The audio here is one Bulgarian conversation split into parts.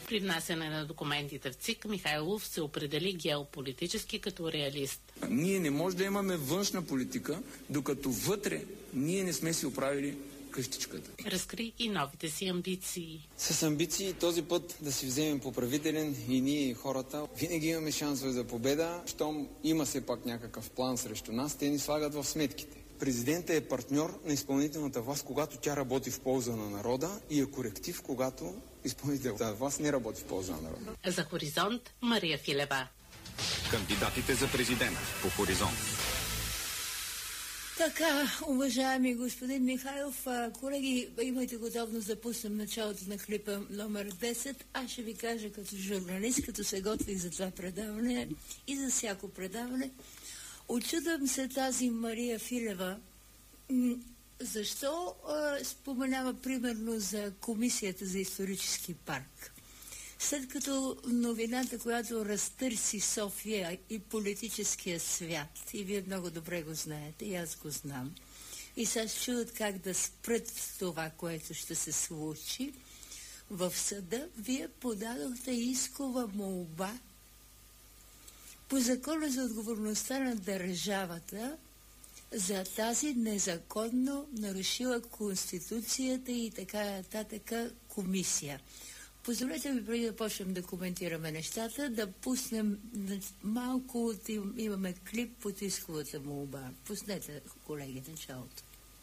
При внасяне на документите в ЦИК Михайлов се определи геополитически като реалист. Ние не може да имаме външна политика, докато вътре ние не сме си оправили къщичката. Разкри и новите си амбиции. С амбиции този път да си вземем поправителен и ние и хората. Винаги имаме шансове за победа. Щом има все пак някакъв план срещу нас, те ни слагат в сметките. Президентът е партньор на изпълнителната власт, когато тя работи в полза на народа, и е коректив, когато изпълнителната власт не работи в полза на народа. За Хоризонт Мария Филева. Кандидатите за президент по Хоризонт. Така, уважаеми господин Михайлов, колеги, имайте готовност да пуснем началото на клипа номер 10. Аз ще ви кажа като журналист, като се готвих за това предаване и за всяко предаване. Очудвам се тази Мария Филева. Защо споменава примерно за Комисията за исторически парк? След като новината, която разтърси София и политическия свят, и вие много добре го знаете, и аз го знам, и сега чудят как да спрат това, което ще се случи, в съда вие подадохте искова молба по закона за отговорността на държавата за тази незаконно нарушила Конституцията и така нататък комисия. Позволете ми, преди да почнем да коментираме нещата, да пуснем малко от... Имаме клип от исковата молба. Пуснете, колеги, началото.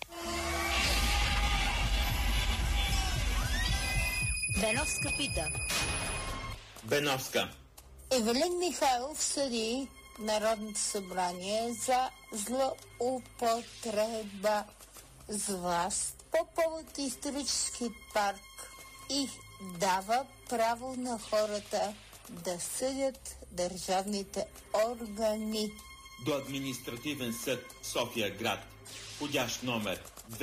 Беновска пита. Беновска. Евелин Михайлов съди Народното събрание за злоупотреба с власт по повод исторически парк и дава право на хората да съдят държавните органи. До административен съд София град. Входящ номер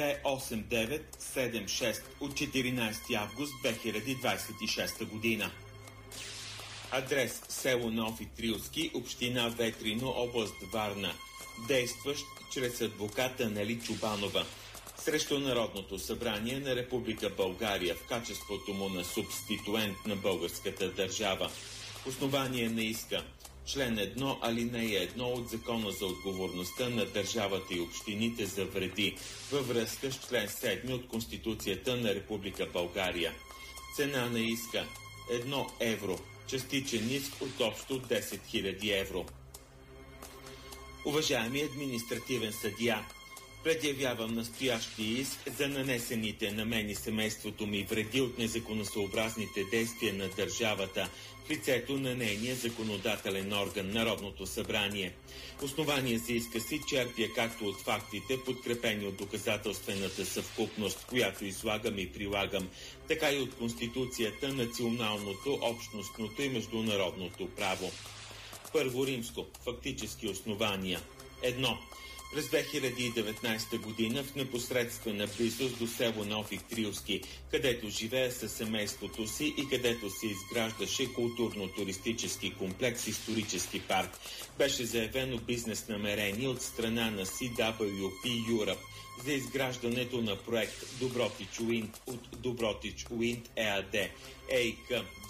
28976 от 14 август 2026 година. Адрес село Нови Трилски, община Ветрино, област Варна. Действащ чрез адвоката Нели Чубанова. Срещу Народното събрание на Република България в качеството му на субституент на българската държава. Основание на иска. Член 1, алинея 1 от Закона за отговорността на държавата и общините за вреди във връзка с член 7 от Конституцията на Република България. Цена на иска 1 евро. Частичен иск от общо 10 000 евро. Уважаеми административен съдия, предявявам настоящия иск за нанесените на мен и семейството ми вреди от незаконосъобразните действия на държавата в лицето на нейния законодателен орган, Народното събрание. Основание за иска си черпя както от фактите, подкрепени от доказателствената съвкупност, която излагам и прилагам, така и от Конституцията, националното, общностното и международното право. Първо римско. Фактически основания. 1. През 2019 година в непосредствена близост до село Нови Трилски, където живея със семейството си и където се изграждаше културно-туристически комплекс Исторически парк, беше заявено бизнес намерение от страна на CWP Europe за изграждането на проект Добротич Уинд от Добротич Уинд ЕАД, ЕИК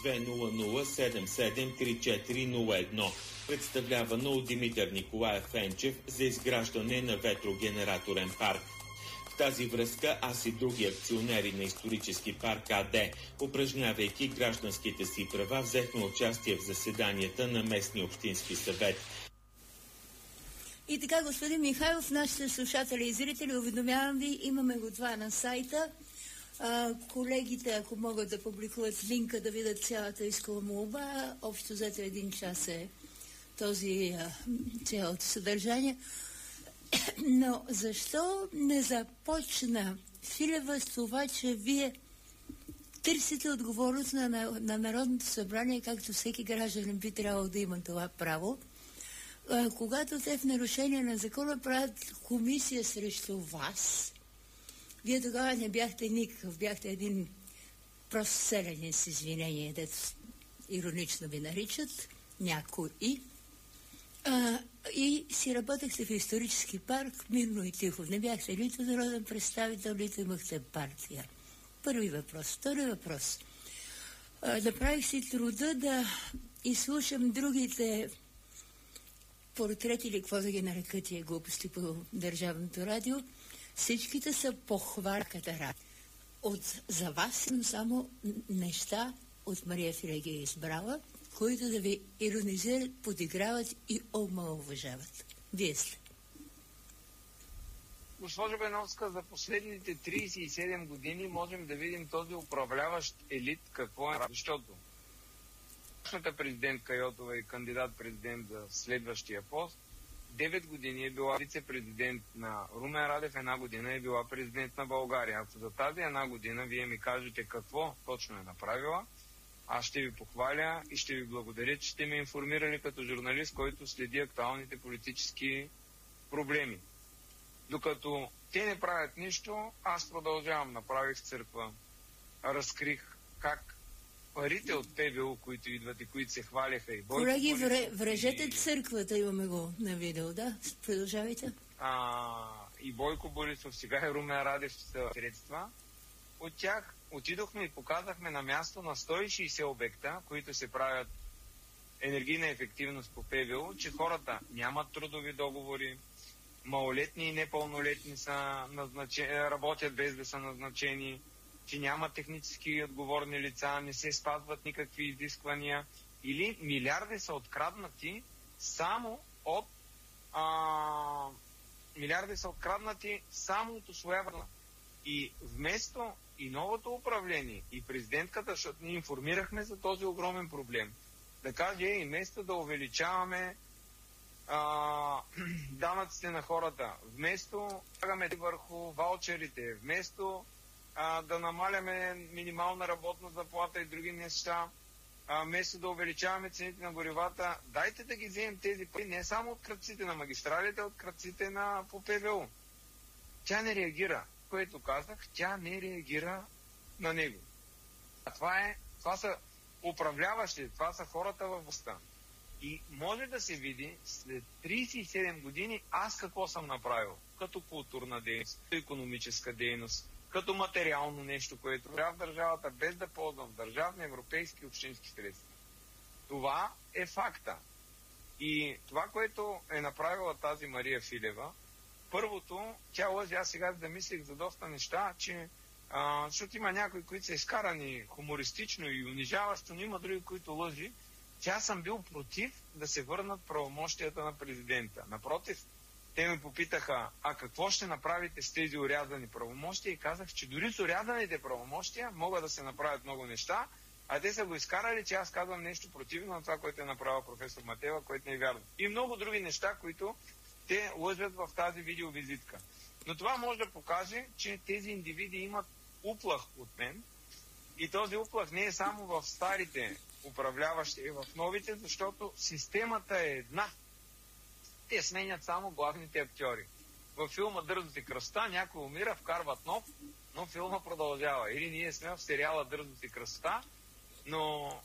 200773401, представлявано от Димитър Николаев Фенчев за изграждане на ветрогенераторен парк. В тази връзка аз и други акционери на Исторически парк АД, упражнявайки гражданските си права, взехме участие в заседанията на местния общински съвет. И така, господин Михайлов, нашите слушатели и зрители, уведомявам ви, имаме го това на сайта. Колегите, ако могат да публикуват линка да видят цялата искова молба, общо взето 1 час е този цялото съдържание. Но защо не започна Филева с това, че вие търсите отговорност на Народното събрание, както всеки гражданин би трябвало да има това право, когато те в нарушение на закона правят комисия срещу вас? Вие тогава не бяхте никакъв, бяхте един прост селянин с извинение, дето иронично ви наричат някои. И си работехте в Исторически парк мирно и тихо. Не бяхте нито народен представител, нито имахте партия. Първи въпрос. Втори въпрос. Направих си труда да изслушам другите портрети или какво да ги нарека тия глупости по Държавното радио. Всичките са похвалката рад. За вас но само неща от Мария Филеги е избрала, които да ви иронизират, подиграват и омаловажават. Вие сте. Госпожо Беновска, за последните 37 години можем да видим този управляващ елит какво е. Защото нашата президентка Йотова и кандидат-президент за следващия пост 9 години е била вице-президент на Румен Радев, 1 година е била президент на България. Ако за тази 1 година вие ми кажете какво точно е направила, аз ще ви похваля и ще ви благодаря, че сте ме информирали като журналист, който следи актуалните политически проблеми. Докато те не правят нищо, аз продължавам. Направих църква, разкрих как парите от ПВУ, които идват и които се хваляха и Бойко Колеги, врежете църквата, имаме го на видео, да? Продължавайте. И Бойко Борисов, сега и Румен Радев са средства. От тях отидохме и показахме на място на 160 обекта, които се правят енергийна ефективност по ПВУ, че хората нямат трудови договори, малолетни и непълнолетни са работят без да са назначени, че няма технически отговорни лица, не се спазват никакви изисквания или милиарди са откраднати само от усвояване. И вместо и новото управление, и президентката, защото ни информирахме за този огромен проблем, да каже, и вместо да увеличаваме данъците на хората, вместо слагаме върху ваучерите, вместо да намаляме минимална работна заплата и други неща, вместо да увеличаваме цените на горивата, дайте да ги вземем тези пари не само от кръците на магистралите, а от кръците на по ПВУ. Тя не реагира, което казах, тя не реагира на него. Това са управляващи, това са хората във властта. И може да се види след 37 години аз какво съм направил. Като културна дейност, като икономическа дейност, като материално нещо, което трябва в държавата, без да ползвам държавни, европейски и общински средства. Това е факта. И това, което е направила тази Мария Филева, първото, тя лъжи, аз сега замислих за доста неща, че защото има някои, които са изкарани хумористично и унижаващо, но има други, които лъжи. Тя съм бил против да се върнат правомощията на президента. Напротив, те ме попитаха, какво ще направите с тези орязани правомощия? И казах, че дори с орязаните правомощия могат да се направят много неща, а те са го изкарали, че аз казвам нещо противно на това, което е направила професор Матева, което не е вярно. И много други неща, които те лъжат в тази видеовизитка. Но това може да покаже, че тези индивиди имат уплах от мен и този уплах не е само в старите управляващи, и в новите, защото системата е една. Те сменят само главните актьори. Във филма Дързост и красота някой умира, вкарват нов, но филма продължава. Или ние сме в сериала Дързост и красота, но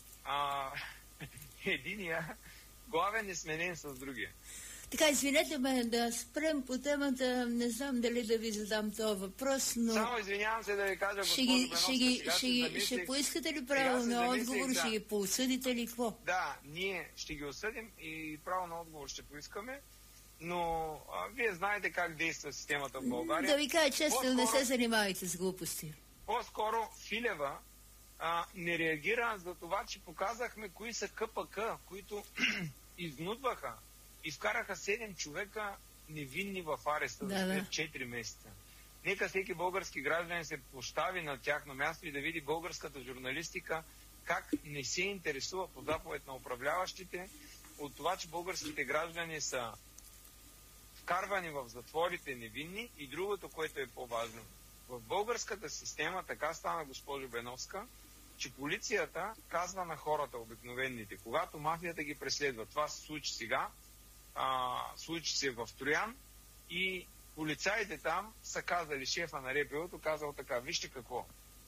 единия главен е сменен с другия. Така, извинете ме да спрем по темата, не знам дали да ви задам този въпрос, но... Само извинявам се да ви кажа, госпожо Беновска, ще поискате ли право на отговор, ще ги поосъдите ли какво? Да, ние ще ги осъдим и право на отговор ще поискаме, но вие знаете как действа системата в България. Да ви кажа честно, не се занимавайте с глупости. По-скоро Филева не реагира за това, че показахме кои са КПК, които изнудваха и вкараха 7 човека невинни в ареста за 4 месеца. Нека всеки български гражданин се постави на тяхно място и да види българската журналистика как не се интересува по заповед на управляващите от това, че българските граждани са вкарвани в затворите невинни и другото, което е по-важно. В българската система така стана, госпожо Беновска, че полицията казва на хората, обикновените, когато мафията ги преследва. Това се случи сега, случи се в Троян и полицаите там са казали, шефа на РПУ-то казал така, вижте какво.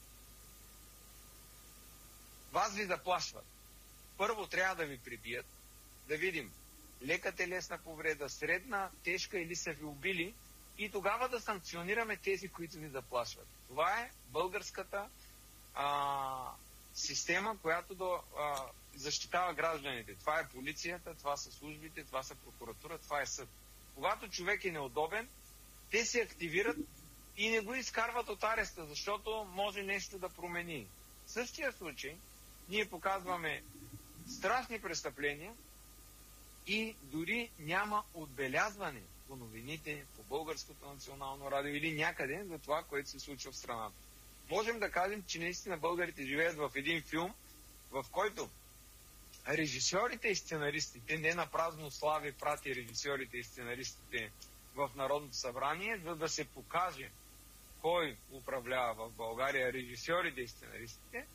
Вас ви заплашват. Първо трябва да ви прибият, да видим лека телесна повреда, средна, тежка или са ви убили и тогава да санкционираме тези, които ви заплашват. Това е българската система, която да защитава гражданите. Това е полицията, това са службите, това са прокуратура, това е съд. Когато човек е неудобен, те се активират и не го изкарват от ареста, защото може нещо да промени. В същия случай ние показваме страшни престъпления и дори няма отбелязване по новините, по Българското национално радио или някъде за това, което се случва в страната. Можем да кажем, че наистина българите живеят в един филм, в който режисьорите и сценаристите, не на празно слави прати режисьорите и сценаристите в Народното събрание, за да се покаже кой управлява в България, режисьорите и сценаристите,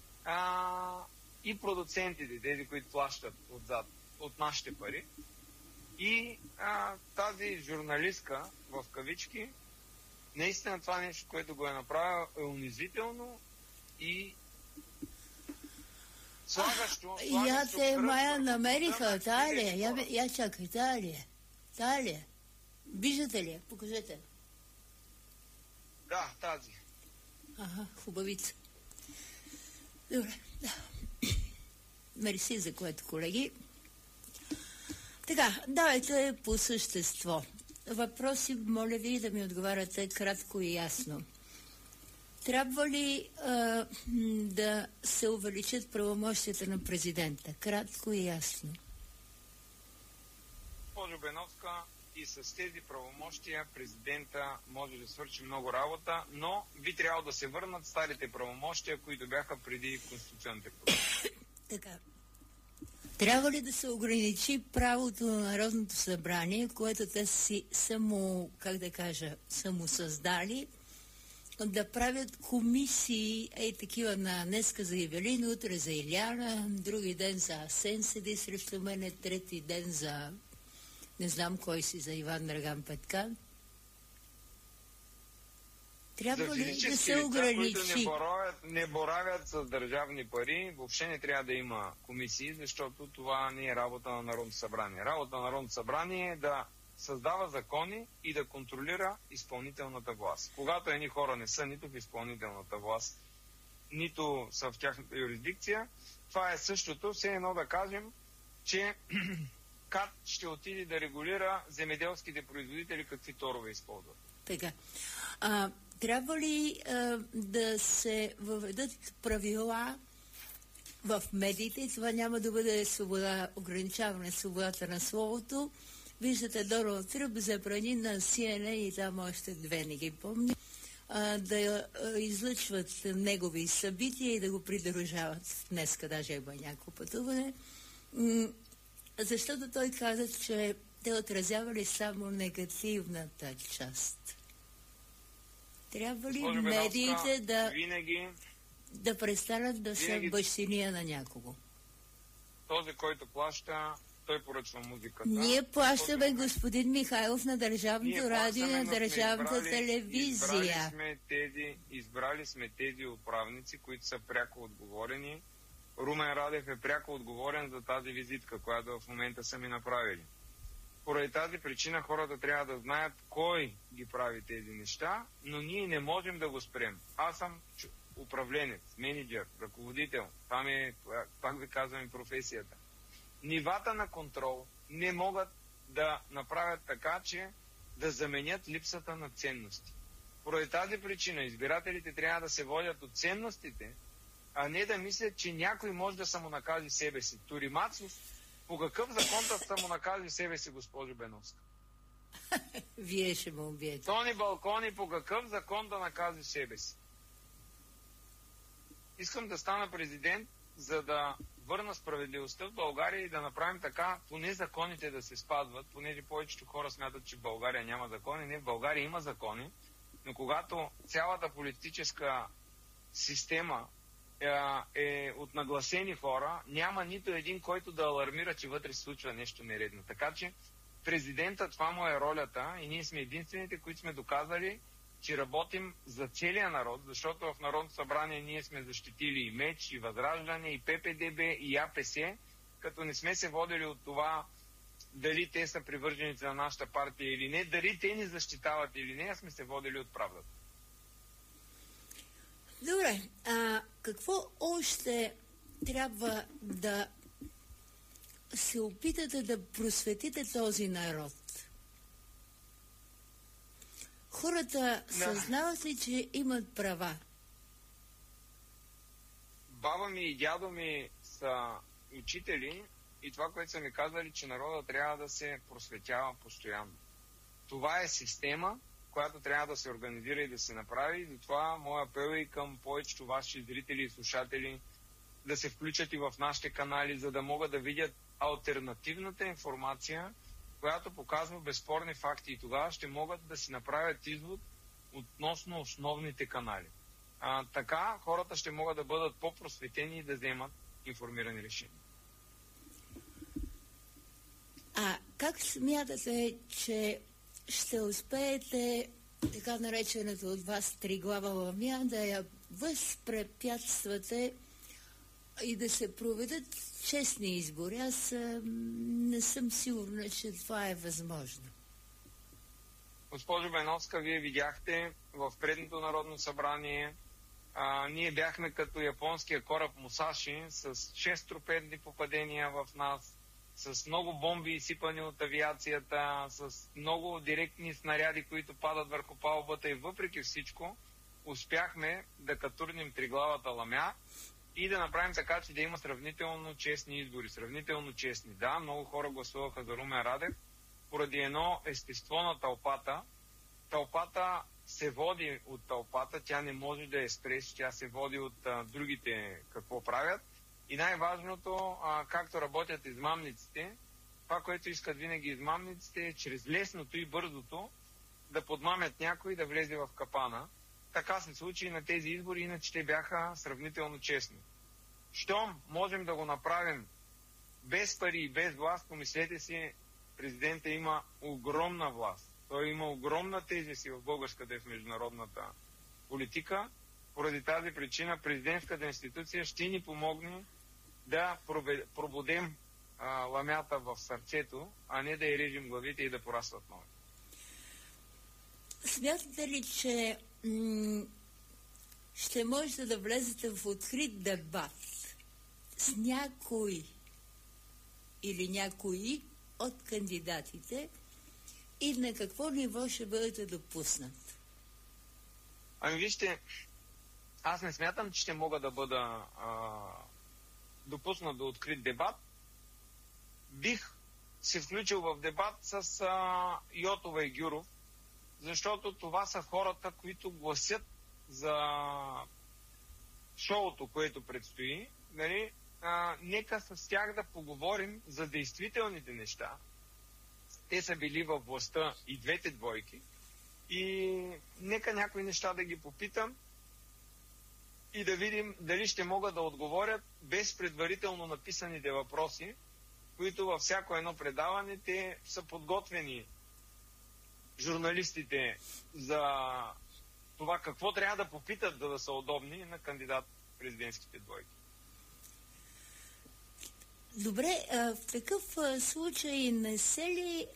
и продуцентите, тези, които плащат отзад от нашите пари. И тази журналистка, в кавички, наистина това нещо, което го е направил, е унизително и слагащо. Я те Майя намериха, Талия. Я чакай, Талия. Виждате ли? Покажете. Да, тази. Хубавица. Добре, да. Мерси за което, колеги. Така, давайте по същество. Въпроси, моля ви да ми отговаряте кратко и ясно. Трябва ли да се увеличат правомощията на президента? Кратко и ясно. Госпожо Беновска, и с тези правомощия президента може да свърши много работа, но би трябвало да се върнат старите правомощия, които бяха преди конституционните промени. Така. Трябва ли да се ограничи правото на Народното събрание, което те си самосъздали, да правят комисии, такива на днеска за Ивелин, утре за Иляна, други ден за Асен седи срещу мене, трети ден за не знам кой си, за Иван Драган Петкан. Трябва ли да се ограничи? Които не боравят с държавни пари, въобще не трябва да има комисии, защото това не е работа на Народното събрание. Работа на Народното събрание е да създава закони и да контролира изпълнителната власт. Когато едни хора не са нито в изпълнителната власт, нито са в тяхната юрисдикция, това е същото. Все едно да кажем, че КАТ ще отиде да регулира земеделските производители какви торове използват. Така. Трябва ли да се въведат правила в медиите? Това няма да бъде ограничаване свободата на словото. Виждате, Доналд Тръмп забрани на CNN и там още две, не ги помня, да излъчват негови събития и да го придружават. Днеска даже има някакво пътуване. Защото той каза, че те отразявали само негативната част. Трябва ли медиите да престанат да са бащиния на някого? Този, който плаща, той поръчва музиката. Ние плащаме, господин Михайлов, на Държавното радио и на Държавната телевизия. Избрали сме тези управници, които са пряко отговорени. Румен Радев е пряко отговорен за тази визитка, която в момента са ми направили. Поради тази причина хората трябва да знаят кой ги прави тези неща, но ние не можем да го спрем. Аз съм управленец, менеджер, ръководител. Там е, пак ви казвам, професията. Нивата на контрол не могат да направят така, че да заменят липсата на ценности. Поради тази причина избирателите трябва да се водят от ценностите, а не да мислят, че някой може да самонакаже себе си. Торимацов, по какъв закон да самонакаже себе си, госпожо Беновска? Вие ще ме убиете. Тони Балкони, по какъв закон да накаже себе си? Искам да стана президент, за да върна справедливостта в България и да направим така, поне законите да се спазват, понеже повечето хора смятат, че в България няма закони. Не, в България има закони, но когато цялата политическа система е от нагласени хора, няма нито един, който да алармира, че вътре се случва нещо нередно. Така че президента, това му е ролята и ние сме единствените, които сме доказали, че работим за целия народ, защото в Народното събрание ние сме защитили и МЕЧ, и Възраждане, и ППДБ, и АПС, като не сме се водили от това дали те са привърженици на нашата партия или не, дали те ни защитават или не, а сме се водили от правдата. Добре, какво още трябва да се опитате да просветите този народ? Хората съзнават ли, че имат права? Баба ми и дядо ми са учители и това, което са ми казали, че народа трябва да се просветява постоянно. Това е система, която трябва да се организира и да се направи. И затова моя апел е и към повечето ваши зрители и слушатели да се включат и в нашите канали, за да могат да видят алтернативната информация, която показва безспорни факти. И тогава ще могат да си направят извод относно основните канали. Така хората ще могат да бъдат по-просветени и да вземат информирани решения. Как смятате, че ще успеете така наречената от вас триглава ламя да я възпрепятствате и да се проведат честни избори? Аз не съм сигурна, че това е възможно. Госпожо Беновска, вие видяхте в предното Народно събрание, ние бяхме като японския кораб Мусаши с 6 торпедни попадения в нас, с много бомби изсипани от авиацията, с много директни снаряди, които падат върху палубата и въпреки всичко успяхме да катурнем триглавата ламя и да направим така, че да има сравнително честни избори. Сравнително честни. Да, много хора гласуваха за Румен Радев поради едно естество на тълпата. Тълпата се води от тълпата, тя не може да я спреш, тя се води от другите какво правят. И най-важното, както работят измамниците, това, което искат винаги измамниците, е чрез лесното и бързото да подмамят някой да влезе в капана. Така се случи и на тези избори, иначе те бяха сравнително честни. Щом можем да го направим без пари и без власт, помислете си, президента има огромна власт. Той има огромна тежест и в българската и в международната политика. Поради тази причина президентската институция ще ни помогне да пробудем ламята в сърцето, а не да я режем главите и да порастват нови. Смятате ли, че ще можете да влезете в открит дебат с някой или някои от кандидатите и на какво ниво ще бъдете допуснат? Ами вижте, аз не смятам, че ще мога да бъда допуснат до открит дебат. Бих се включил в дебат с Йотова и Гюров, защото това са хората, които гласят за шоуто, което предстои. Нали? Нека с тях да поговорим за действителните неща. Те са били във властта и двете двойки. И нека някои неща да ги попитам и да видим дали ще могат да отговорят без предварително написаните въпроси, които във всяко едно предаване те са подготвени журналистите за това какво трябва да попитат, за да са удобни на кандидат президентските двойки. Добре, в такъв случай не се ли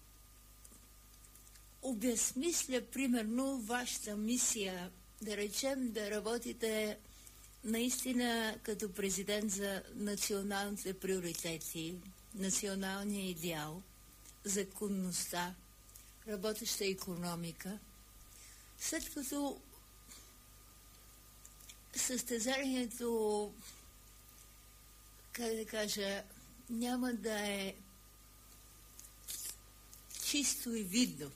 обезмисля, примерно, вашата мисия, да речем, да работите наистина като президент за националните приоритети, националния идеал, законността, работеща икономика, след като състезанието, как да кажа, няма да е чисто и видно.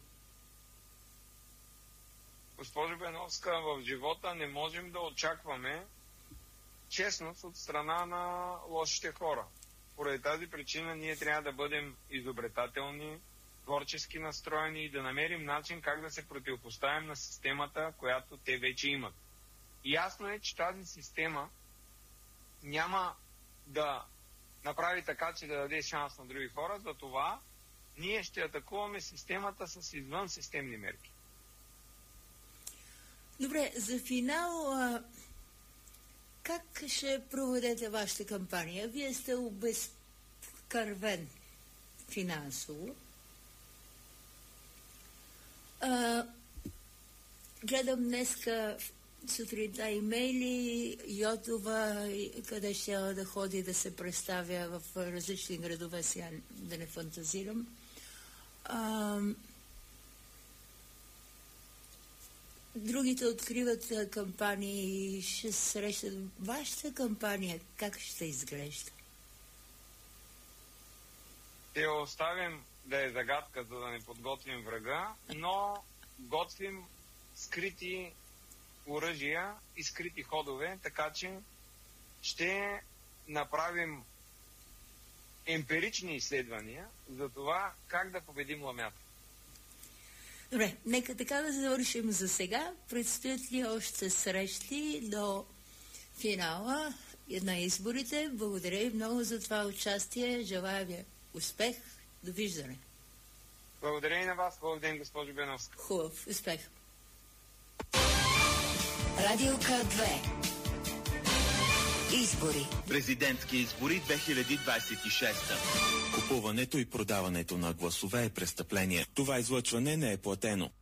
Госпожо Беновска, в живота не можем да очакваме честност от страна на лошите хора. Поради тази причина ние трябва да бъдем изобретателни, творчески настроени и да намерим начин как да се противопоставим на системата, която те вече имат. И ясно е, че тази система няма да направи така, че да даде шанс на други хора, затова ние ще атакуваме системата с извънсистемни мерки. Добре, за финал, как ще проведете вашата кампания? Вие сте обезкървен финансово. Гледам днеска сутринта имейли, Йотова, къде ще да ходи да се представя в различни градове, сега да не фантазирам. Другите откриват кампании и ще срещат. Вашата кампания как ще изглежда? Ще оставим да е загадка, за да не подготвим врага, но готвим скрити оръжия и скрити ходове, така че ще направим емпирични изследвания за това как да победим ламята. Добре, нека така да завършим за сега. Предстоят ли още срещи до финала на изборите? Благодаря ви много за това участие. Желая ви успех. Довиждане. Благодаря и на вас. Хубав ден, госпожо Беновска. Хубав успех. Радио К2. Избори. Президентски избори 2026. Купуването и продаването на гласове е престъпление. Това излъчване не е платено.